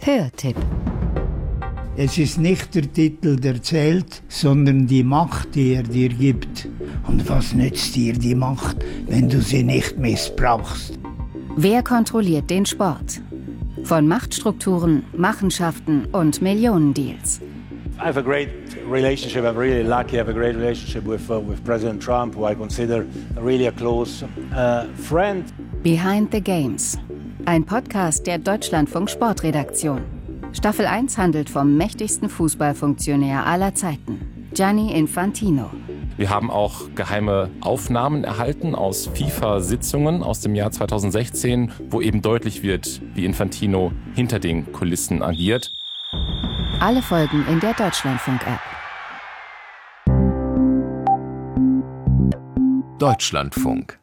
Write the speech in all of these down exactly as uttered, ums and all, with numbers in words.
Hörtipp. Es ist nicht der Titel, der zählt, sondern die Macht, die er dir gibt. Und was nützt dir die Macht, wenn du sie nicht missbrauchst? Wer kontrolliert den Sport? Von Machtstrukturen, Machenschaften und Millionendeals. I have a great relationship. I'm really lucky. I have a great relationship with uh, with President Trump, who I consider really a close uh, friend. Behind the Games. Ein Podcast der Deutschlandfunk Sportredaktion. Staffel eins handelt vom mächtigsten Fußballfunktionär aller Zeiten, Gianni Infantino. Wir haben auch geheime Aufnahmen erhalten aus FIFA-Sitzungen aus dem Jahr zweitausendsechzehn, wo eben deutlich wird, wie Infantino hinter den Kulissen agiert. Alle Folgen in der Deutschlandfunk-App. Deutschlandfunk.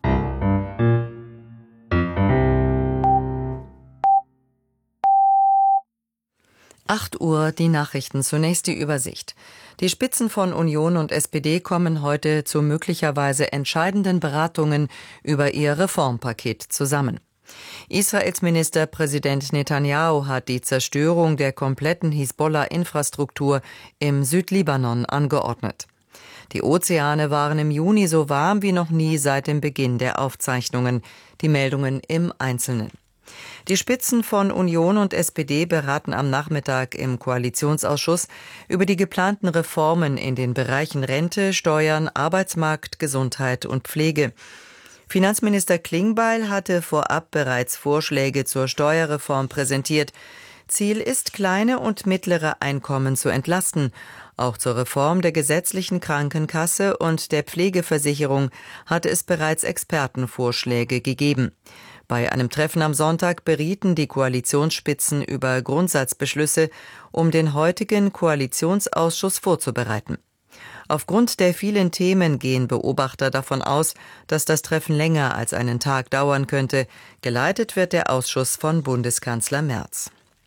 acht Uhr, die Nachrichten. Zunächst die Übersicht. Die Spitzen von Union und S P D kommen heute zu möglicherweise entscheidenden Beratungen über ihr Reformpaket zusammen. Israels Ministerpräsident Netanyahu hat die Zerstörung der kompletten Hisbollah-Infrastruktur im Südlibanon angeordnet. Die Ozeane waren im Juni so warm wie noch nie seit dem Beginn der Aufzeichnungen. Die Meldungen im Einzelnen. Die Spitzen von Union und S P D beraten am Nachmittag im Koalitionsausschuss über die geplanten Reformen in den Bereichen Rente, Steuern, Arbeitsmarkt, Gesundheit und Pflege. Finanzminister Klingbeil hatte vorab bereits Vorschläge zur Steuerreform präsentiert. Ziel ist, kleine und mittlere Einkommen zu entlasten. Auch zur Reform der gesetzlichen Krankenkasse und der Pflegeversicherung hatte es bereits Expertenvorschläge gegeben. Bei einem Treffen am Sonntag berieten die Koalitionsspitzen über Grundsatzbeschlüsse, um den heutigen Koalitionsausschuss vorzubereiten. Aufgrund der vielen Themen gehen Beobachter davon aus, dass das Treffen länger als einen Tag dauern könnte. Geleitet wird der Ausschuss von Bundeskanzler Merz.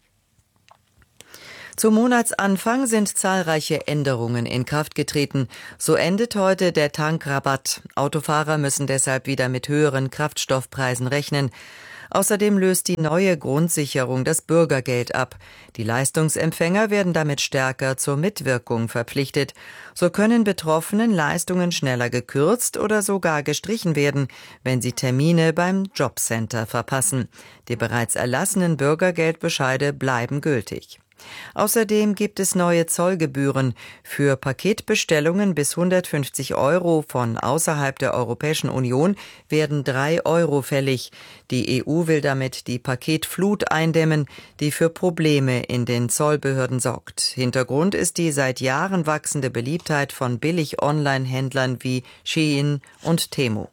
Zum Monatsanfang sind zahlreiche Änderungen in Kraft getreten. So endet heute der Tankrabatt. Autofahrer müssen deshalb wieder mit höheren Kraftstoffpreisen rechnen. Außerdem löst die neue Grundsicherung das Bürgergeld ab. Die Leistungsempfänger werden damit stärker zur Mitwirkung verpflichtet. So können Betroffenen Leistungen schneller gekürzt oder sogar gestrichen werden, wenn sie Termine beim Jobcenter verpassen. Die bereits erlassenen Bürgergeldbescheide bleiben gültig. Außerdem gibt es neue Zollgebühren. Für Paketbestellungen bis hundertfünfzig Euro von außerhalb der Europäischen Union werden drei Euro fällig. Die E U will damit die Paketflut eindämmen, die für Probleme in den Zollbehörden sorgt. Hintergrund ist die seit Jahren wachsende Beliebtheit von Billig-Online-Händlern wie Shein und Temu.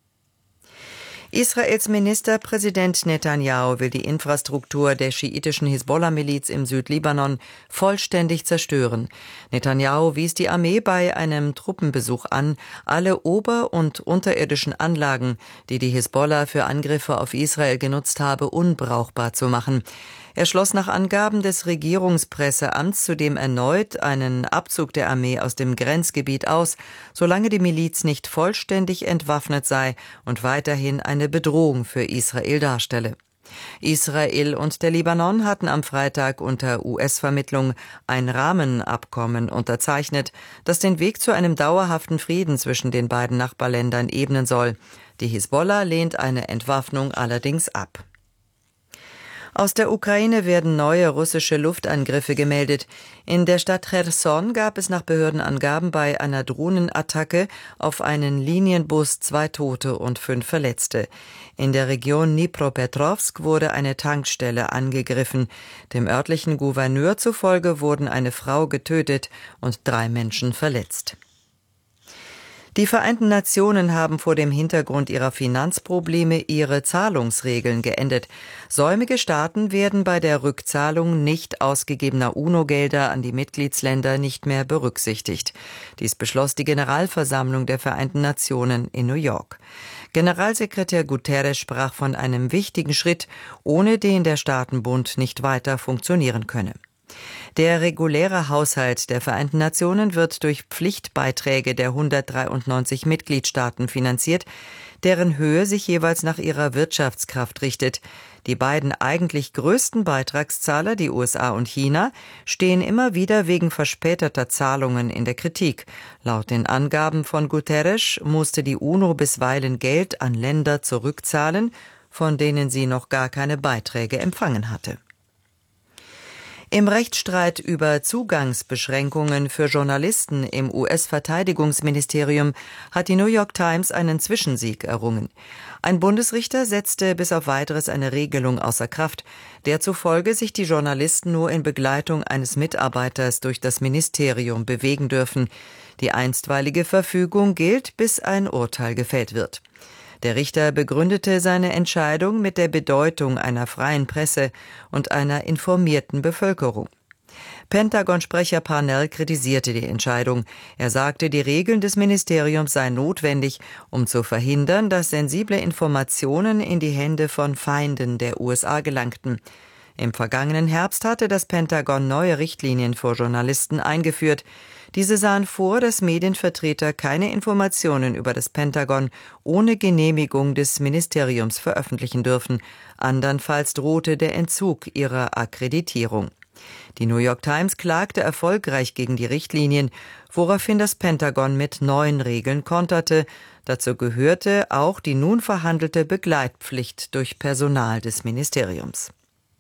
Israels Ministerpräsident Netanyahu will die Infrastruktur der schiitischen Hisbollah-Miliz im Südlibanon vollständig zerstören. Netanyahu wies die Armee bei einem Truppenbesuch an, alle ober- und unterirdischen Anlagen, die die Hisbollah für Angriffe auf Israel genutzt habe, unbrauchbar zu machen. Er schloss nach Angaben des Regierungspresseamts zudem erneut einen Abzug der Armee aus dem Grenzgebiet aus, solange die Miliz nicht vollständig entwaffnet sei und weiterhin eine Bedrohung für Israel darstelle. Israel und der Libanon hatten am Freitag unter U S-Vermittlung ein Rahmenabkommen unterzeichnet, das den Weg zu einem dauerhaften Frieden zwischen den beiden Nachbarländern ebnen soll. Die Hisbollah lehnt eine Entwaffnung allerdings ab. Aus der Ukraine werden neue russische Luftangriffe gemeldet. In der Stadt Cherson gab es nach Behördenangaben bei einer Drohnenattacke auf einen Linienbus zwei Tote und fünf Verletzte. In der Region Dnipropetrovsk wurde eine Tankstelle angegriffen. Dem örtlichen Gouverneur zufolge wurden eine Frau getötet und drei Menschen verletzt. Die Vereinten Nationen haben vor dem Hintergrund ihrer Finanzprobleme ihre Zahlungsregeln geändert. Säumige Staaten werden bei der Rückzahlung nicht ausgegebener UNO-Gelder an die Mitgliedsländer nicht mehr berücksichtigt. Dies beschloss die Generalversammlung der Vereinten Nationen in New York. Generalsekretär Guterres sprach von einem wichtigen Schritt, ohne den der Staatenbund nicht weiter funktionieren könne. Der reguläre Haushalt der Vereinten Nationen wird durch Pflichtbeiträge der hundertdreiundneunzig Mitgliedstaaten finanziert. deren Höhe sich jeweils nach ihrer Wirtschaftskraft richtet. Die beiden eigentlich größten Beitragszahler, die U S A und China, stehen immer wieder wegen verspäteter Zahlungen in der Kritik. Laut den Angaben von Guterres musste die UNO bisweilen Geld an Länder zurückzahlen, von denen sie noch gar keine Beiträge empfangen hatte. Im Rechtsstreit über Zugangsbeschränkungen für Journalisten im U S-Verteidigungsministerium hat die New York Times einen Zwischensieg errungen. Ein Bundesrichter setzte bis auf Weiteres eine Regelung außer Kraft, der zufolge sich die Journalisten nur in Begleitung eines Mitarbeiters durch das Ministerium bewegen dürfen. Die einstweilige Verfügung gilt, bis ein Urteil gefällt wird. Der Richter begründete seine Entscheidung mit der Bedeutung einer freien Presse und einer informierten Bevölkerung. Pentagon-Sprecher Parnell kritisierte die Entscheidung. Er sagte, die Regeln des Ministeriums seien notwendig, um zu verhindern, dass sensible Informationen in die Hände von Feinden der U S A gelangten. Im vergangenen Herbst hatte das Pentagon neue Richtlinien für Journalisten eingeführt. Diese sahen vor, dass Medienvertreter keine Informationen über das Pentagon ohne Genehmigung des Ministeriums veröffentlichen dürfen. Andernfalls drohte der Entzug ihrer Akkreditierung. Die New York Times klagte erfolgreich gegen die Richtlinien, woraufhin das Pentagon mit neuen Regeln konterte. Dazu gehörte auch die nun verhandelte Begleitpflicht durch Personal des Ministeriums.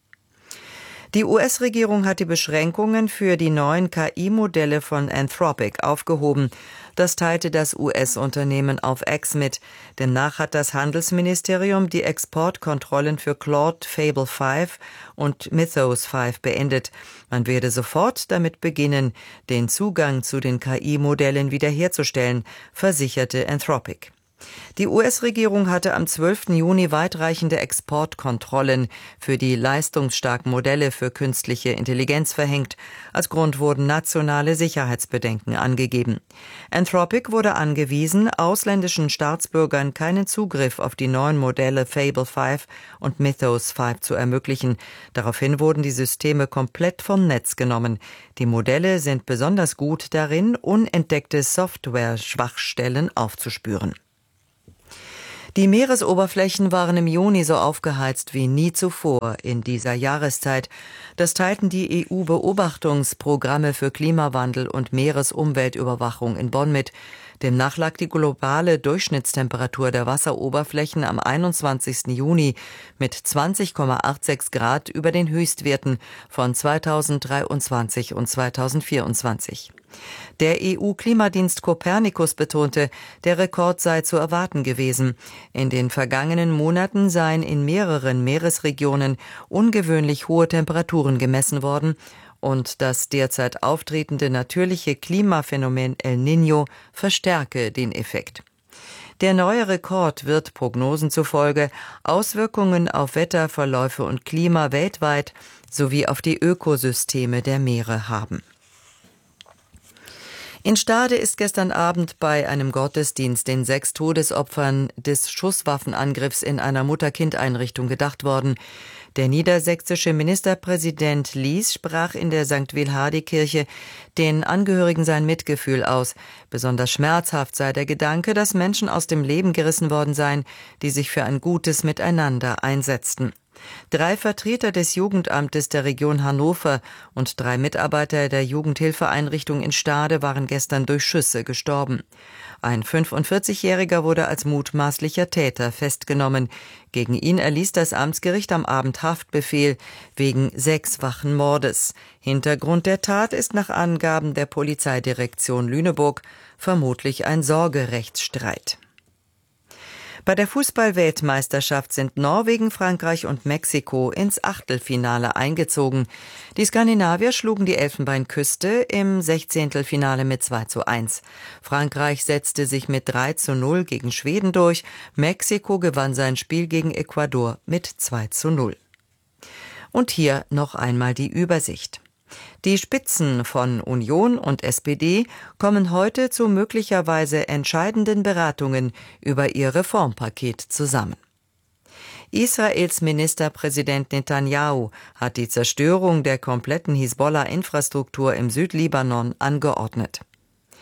Die U S-Regierung hat die Beschränkungen für die neuen K I-Modelle von Anthropic aufgehoben. Das teilte das U S-Unternehmen auf X mit. Demnach hat das Handelsministerium die Exportkontrollen für Claude Fable fünf und Mythos fünf beendet. Man werde sofort damit beginnen, den Zugang zu den K I-Modellen wiederherzustellen, versicherte Anthropic. Die U S-Regierung hatte am zwölften Juni weitreichende Exportkontrollen für die leistungsstarken Modelle für künstliche Intelligenz verhängt. Als Grund wurden nationale Sicherheitsbedenken angegeben. Anthropic wurde angewiesen, ausländischen Staatsbürgern keinen Zugriff auf die neuen Modelle Fable fünf und Mythos fünf zu ermöglichen. Daraufhin wurden die Systeme komplett vom Netz genommen. Die Modelle sind besonders gut darin, unentdeckte Software-Schwachstellen aufzuspüren. Die Meeresoberflächen waren im Juni so aufgeheizt wie nie zuvor in dieser Jahreszeit. Das teilten die E U-Beobachtungsprogramme für Klimawandel und Meeresumweltüberwachung in Bonn mit. Demnach lag die globale Durchschnittstemperatur der Wasseroberflächen am einundzwanzigsten Juni mit zwanzig Komma sechsundachtzig Grad über den Höchstwerten von zweitausenddreiundzwanzig und zweitausendvierundzwanzig. Der E U-Klimadienst Copernicus betonte, der Rekord sei zu erwarten gewesen. In den vergangenen Monaten seien in mehreren Meeresregionen ungewöhnlich hohe Temperaturen gemessen worden und das derzeit auftretende natürliche Klimaphänomen El Niño verstärke den Effekt. Der neue Rekord wird Prognosen zufolge Auswirkungen auf Wetterverläufe und Klima weltweit sowie auf die Ökosysteme der Meere haben. In Stade ist gestern Abend bei einem Gottesdienst den sechs Todesopfern des Schusswaffenangriffs in einer Mutter-Kind-Einrichtung gedacht worden. Der niedersächsische Ministerpräsident Lies sprach in der Sankt Wilhardi-Kirche den Angehörigen sein Mitgefühl aus. Besonders schmerzhaft sei der Gedanke, dass Menschen aus dem Leben gerissen worden seien, die sich für ein gutes Miteinander einsetzten. Drei Vertreter des Jugendamtes der Region Hannover und drei Mitarbeiter der Jugendhilfeeinrichtung in Stade waren gestern durch Schüsse gestorben. Ein fünfundvierzigjähriger wurde als mutmaßlicher Täter festgenommen. Gegen ihn erließ das Amtsgericht am Abend Haftbefehl wegen sechsfachen Mordes. Hintergrund der Tat ist nach Angaben der Polizeidirektion Lüneburg vermutlich ein Sorgerechtsstreit. Bei der Fußball-Weltmeisterschaft sind Norwegen, Frankreich und Mexiko ins Achtelfinale eingezogen. Die Skandinavier schlugen die Elfenbeinküste im Sechzehntelfinale mit zwei zu eins. Frankreich setzte sich mit drei zu null gegen Schweden durch. Mexiko gewann sein Spiel gegen Ecuador mit zwei zu null. Und hier noch einmal die Übersicht. Die Spitzen von Union und S P D kommen heute zu möglicherweise entscheidenden Beratungen über ihr Reformpaket zusammen. Israels Ministerpräsident Netanyahu hat die Zerstörung der kompletten Hisbollah-Infrastruktur im Südlibanon angeordnet.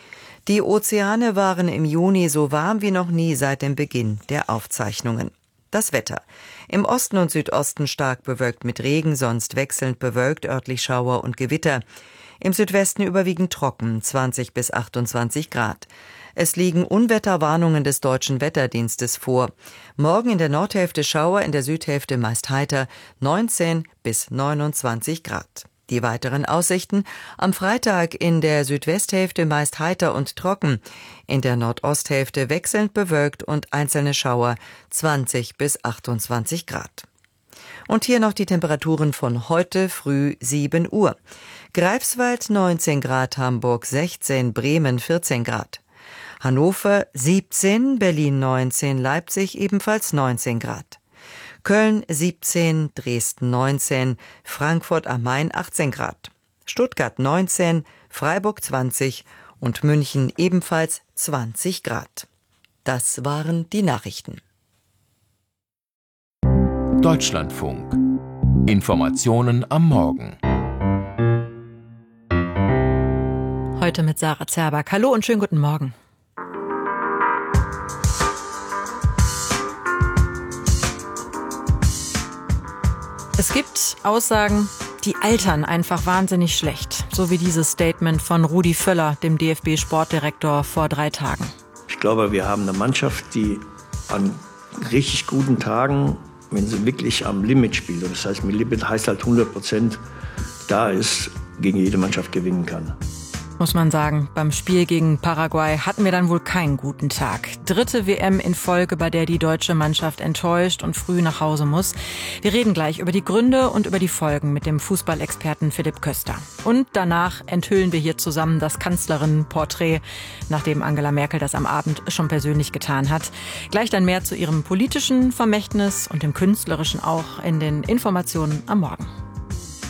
Die Ozeane waren im Juni so warm wie noch nie seit dem Beginn der Aufzeichnungen. Das Wetter. Im Osten und Südosten stark bewölkt mit Regen, sonst wechselnd bewölkt, örtlich Schauer und Gewitter. Im Südwesten überwiegend trocken, zwanzig bis achtundzwanzig Grad. Es liegen Unwetterwarnungen des Deutschen Wetterdienstes vor. Morgen in der Nordhälfte Schauer, in der Südhälfte meist heiter, neunzehn bis neunundzwanzig Grad. Die weiteren Aussichten: am Freitag in der Südwesthälfte meist heiter und trocken, in der Nordosthälfte wechselnd bewölkt und einzelne Schauer, zwanzig bis achtundzwanzig Grad. Und hier noch die Temperaturen von heute früh sieben Uhr. Greifswald neunzehn Grad, Hamburg sechzehn, Bremen vierzehn Grad. Hannover siebzehn, Berlin neunzehn, Leipzig ebenfalls neunzehn Grad. Köln siebzehn, Dresden neunzehn, Frankfurt am Main achtzehn Grad. Stuttgart neunzehn, Freiburg zwanzig und München ebenfalls zwanzig Grad. Das waren die Nachrichten. Deutschlandfunk. Informationen am Morgen. Heute mit Sarah Zerback. Hallo und schönen guten Morgen. Es gibt Aussagen, die altern einfach wahnsinnig schlecht. So wie dieses Statement von Rudi Völler, dem D F B-Sportdirektor, vor drei Tagen. Ich glaube, wir haben eine Mannschaft, die an richtig guten Tagen, wenn sie wirklich am Limit spielt, und das heißt, mit Limit heißt halt hundert Prozent da ist, gegen jede Mannschaft gewinnen kann. Muss man sagen, beim Spiel gegen Paraguay hatten wir dann wohl keinen guten Tag. Dritte W M in Folge, bei der die deutsche Mannschaft enttäuscht und früh nach Hause muss. Wir reden gleich über die Gründe und über die Folgen mit dem Fußballexperten Philipp Köster. Und danach enthüllen wir hier zusammen das Kanzlerinnenporträt, nachdem Angela Merkel das am Abend schon persönlich getan hat. Gleich dann mehr zu ihrem politischen Vermächtnis und dem künstlerischen auch in den Informationen am Morgen.